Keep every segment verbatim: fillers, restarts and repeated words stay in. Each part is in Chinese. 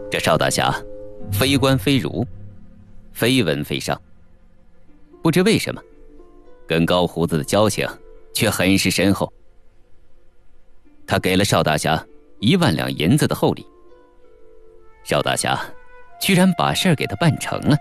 这邵大侠非官非儒，非文非商，不知为什么跟高胡子的交情却很是深厚。他给了邵大侠一万两银子的厚礼，邵大侠居然把事儿给他办成了，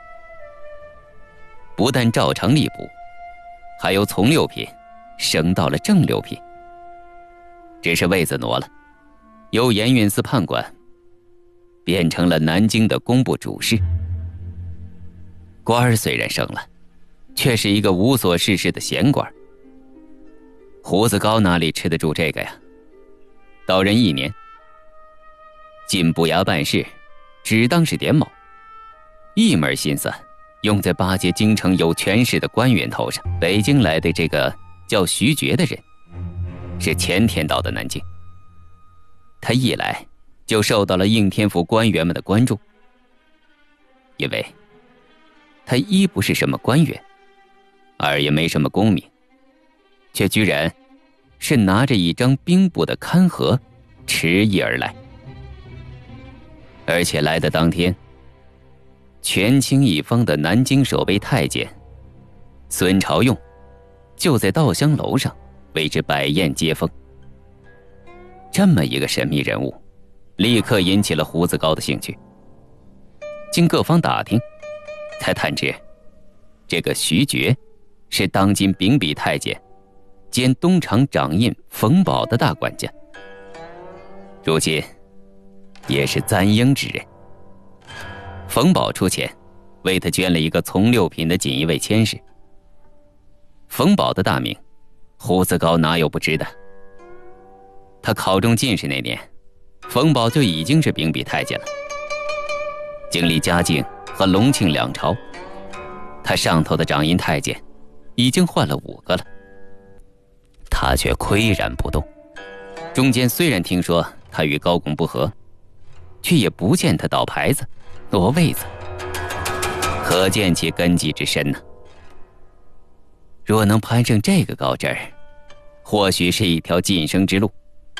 不但照常吏部，还由从六品升到了正六品，只是位子挪了，由盐运司判官变成了南京的工部主事。官儿虽然升了，却是一个无所事事的闲官。胡子高哪里吃得住这个呀？到任一年，进步衙办事只当是点卯，一门心思用在巴结京城有权势的官员头上。北京来的这个叫徐觉的人，是前天到的南京，他一来就受到了应天府官员们的关注，因为他一不是什么官员，二也没什么功名，却居然是拿着一张兵部的勘合迟疑而来。而且来的当天，权倾一方的南京守备太监孙朝用就在稻香楼上为之摆宴接风。这么一个神秘人物，立刻引起了胡子高的兴趣。经各方打听，才探知这个徐觉是当今秉笔太监兼东厂掌印冯保的大管家，如今也是簪缨之人。冯保出钱为他捐了一个从六品的锦衣卫佥事。冯保的大名胡子高哪有不知的，他考中进士那年，冯保就已经是秉笔太监了。经历嘉靖和隆庆两朝，他上头的掌印太监已经换了五个了，他却岿然不动。中间虽然听说他与高拱不和，却也不见他倒牌子挪位子，可见其根基之深呢。若能攀上这个高枝儿，或许是一条晋升之路。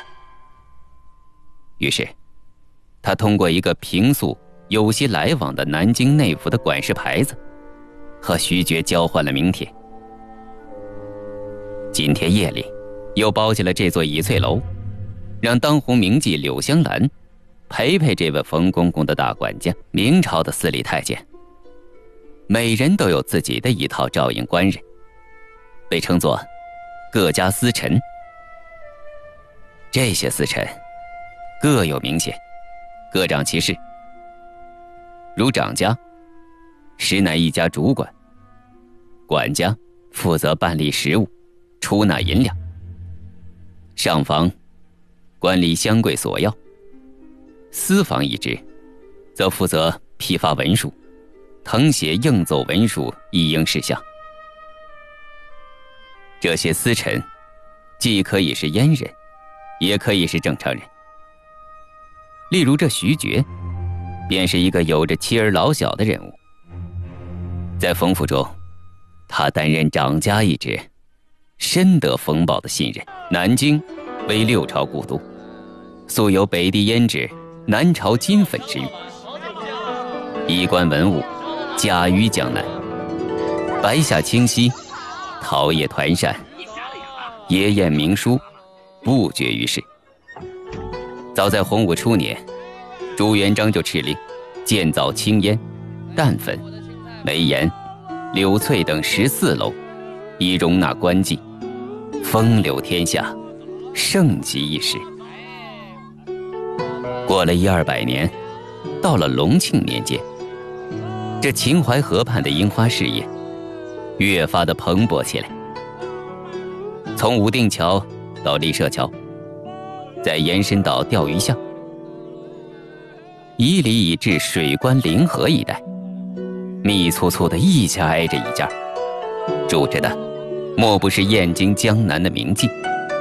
于是他通过一个平素有些来往的南京内府的管事牌子，和徐觉交换了名帖。今天夜里又包下了这座倚翠楼，让当红名妓柳香兰陪陪这位冯公公的大管家。明朝的司礼太监每人都有自己的一套照应官人，被称作各家司臣。这些司臣各有名衔，各掌其事。如掌家实乃一家主管，管家负责办理食务，出纳银两，上房管理箱柜锁钥，司房一职则负责批发文书，誊写应奏文书一应事项。这些司臣既可以是阉人，也可以是正常人。例如这徐觉便是一个有着妻儿老小的人物。在冯府中，他担任掌家一职，深得冯保的信任。南京为六朝故都，素有北地胭脂，南朝金粉之誉，衣冠文武甲于江南，白下清溪，桃叶团扇，野宴名书，不绝于世。早在洪武初年，朱元璋就敕令建造青烟、淡粉、梅岩、柳翠等十四楼，以容纳官妓，风流天下，盛极一时。过了一二百年，到了隆庆年间，这秦淮河畔的樱花事业越发的蓬勃起来。从武定桥到立舍桥，再延伸到钓鱼巷，以里以至水关临河一带，密簇簇的一家挨着一家，住着的莫不是燕京江南的名妓。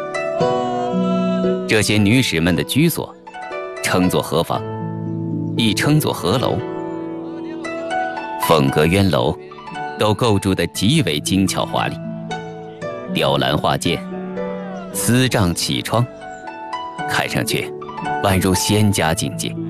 这些女使们的居所称作河房，亦称作河楼。凤阁鸳楼都构筑得极为精巧华丽，雕栏画剑，丝帐绮窗，看上去宛如仙家境界。